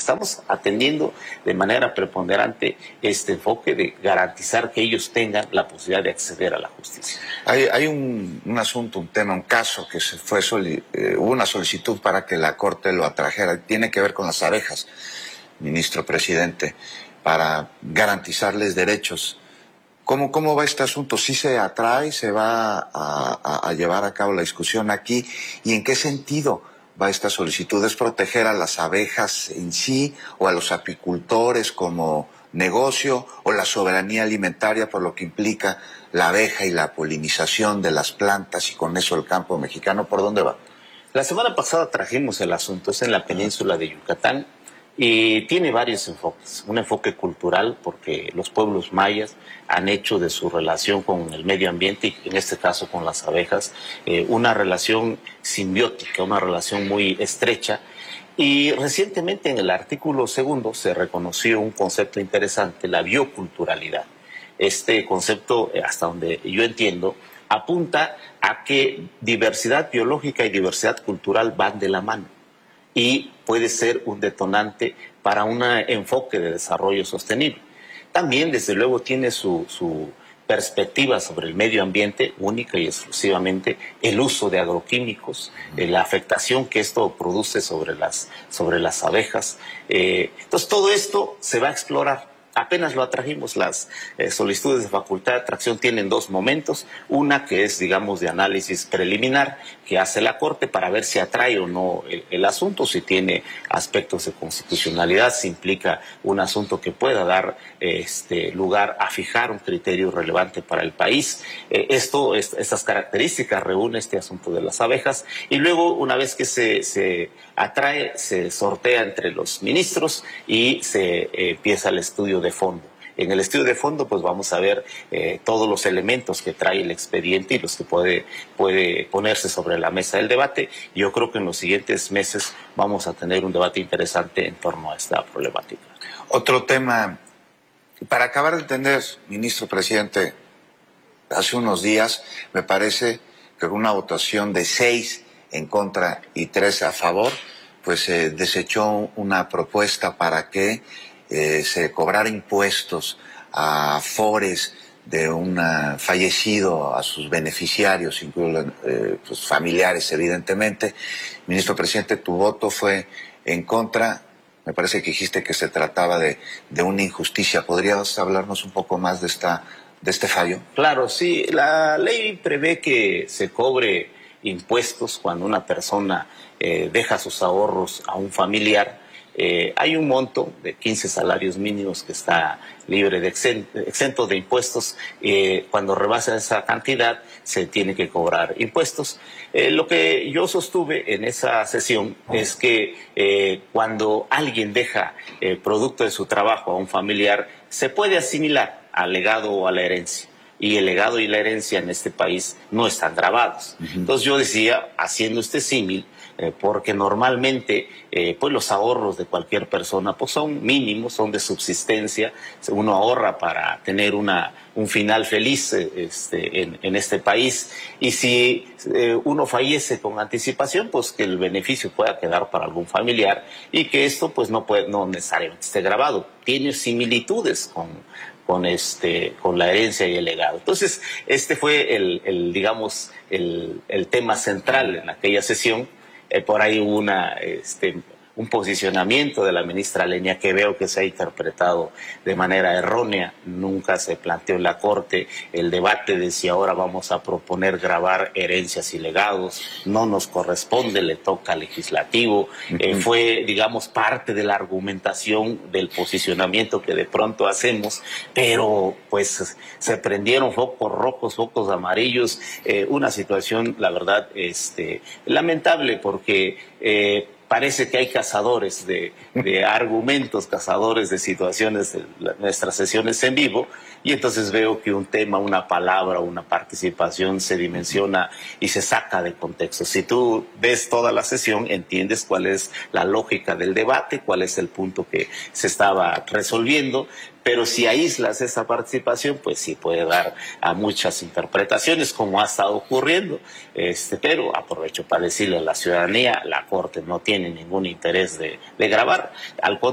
Estamos atendiendo de manera preponderante este enfoque de garantizar que ellos tengan la posibilidad de acceder a la justicia. Hay un asunto, un tema, un caso que hubo una solicitud para que la Corte lo atrajera. Tiene que ver con las abejas, ministro presidente, para garantizarles derechos. ¿Cómo va este asunto? ¿Sí se atrae? ¿Se va a llevar a cabo la discusión aquí? ¿Y en qué sentido va esta solicitud? ¿Es proteger a las abejas en sí o a los apicultores como negocio o la soberanía alimentaria por lo que implica la abeja y la polinización de las plantas y con eso el campo mexicano? ¿Por dónde va? La semana pasada trajimos el asunto, es en la península de Yucatán. Y tiene varios enfoques. Un enfoque cultural, porque los pueblos mayas han hecho de su relación con el medio ambiente, y en este caso con las abejas, una relación simbiótica, una relación muy estrecha. Y recientemente en el artículo 2 se reconoció un concepto interesante, la bioculturalidad. Este concepto, hasta donde yo entiendo, apunta a que diversidad biológica y diversidad cultural van de la mano, y puede ser un detonante para un enfoque de desarrollo sostenible. También, desde luego, tiene su perspectiva sobre el medio ambiente, única y exclusivamente el uso de agroquímicos, la afectación que esto produce sobre las abejas. Entonces, todo esto se va a explorar. Apenas lo atrajimos. Las solicitudes de facultad de atracción tienen dos momentos. Una que es, digamos, de análisis preliminar que hace la Corte para ver si atrae o no el asunto, si tiene aspectos de constitucionalidad, si implica un asunto que pueda dar lugar a fijar un criterio relevante para el país. Estas características reúne este asunto de las abejas, y luego, una vez que se atrae, se sortea entre los ministros y se empieza el estudio de fondo. En el estudio de fondo, pues vamos a ver todos los elementos que trae el expediente y los que puede ponerse sobre la mesa del debate. Yo creo que en los siguientes meses vamos a tener un debate interesante en torno a esta problemática. Otro tema, para acabar de entender, ministro presidente, hace unos días me parece que con una votación de 6 en contra y 3 a favor, pues se desechó una propuesta para que se cobrara impuestos a afores de un fallecido, a sus beneficiarios, incluso pues familiares, evidentemente. Ministro presidente, tu voto fue en contra. Me parece que dijiste que se trataba de una injusticia. ¿Podrías hablarnos un poco más de este fallo? Claro, sí. La ley prevé que se cobre impuestos cuando una persona deja sus ahorros a un familiar. Hay un monto de 15 salarios mínimos que está libre de exento de impuestos. Cuando rebasa esa cantidad se tiene que cobrar impuestos. Lo que yo sostuve en esa sesión es que cuando alguien deja producto de su trabajo a un familiar, se puede asimilar al legado o a la herencia. Y el legado y la herencia en este país no están grabados. Entonces yo decía, haciendo este símil, porque normalmente pues los ahorros de cualquier persona pues son mínimos, son de subsistencia. Uno ahorra para tener un final feliz en este país, y si uno fallece con anticipación, pues que el beneficio pueda quedar para algún familiar, y que esto pues no necesariamente esté grabado. Tiene similitudes con la herencia y el legado. Entonces, este fue digamos, el tema central en aquella sesión. Por ahí hubo un posicionamiento de la ministra Lenia que veo que se ha interpretado de manera errónea. Nunca se planteó en la Corte el debate de si ahora vamos a proponer gravar herencias y legados. No nos corresponde, le toca al legislativo. Fue, digamos, parte de la argumentación del posicionamiento que de pronto hacemos, pero pues se prendieron focos rojos, focos amarillos. Una situación, la verdad, lamentable, porque parece que hay cazadores de argumentos, cazadores de situaciones de nuestras sesiones en vivo, y entonces veo que un tema, una palabra, una participación se dimensiona y se saca de contexto. Si tú ves toda la sesión, entiendes cuál es la lógica del debate, cuál es el punto que se estaba resolviendo, pero si aíslas esa participación, pues sí puede dar a muchas interpretaciones, como ha estado ocurriendo. Pero aprovecho para decirle a la ciudadanía, la Corte no tiene ningún interés de grabar. Al contrario,